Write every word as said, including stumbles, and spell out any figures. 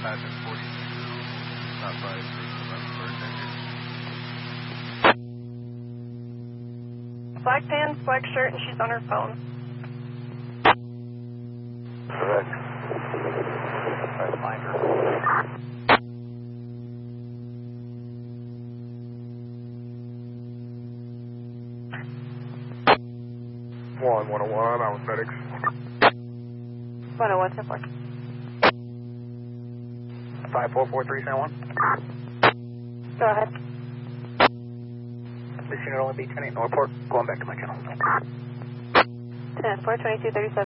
Patent forty-two, stop by First November birthday. Black pants, black shirt, and she's on her phone. Correct. Try to find her. One, one oh one, I was medics. one oh one, ten four. five four four three seven one. Go ahead. This unit only be ten eight Northport, going back to my channel. ten four, twenty-two thirty-seven.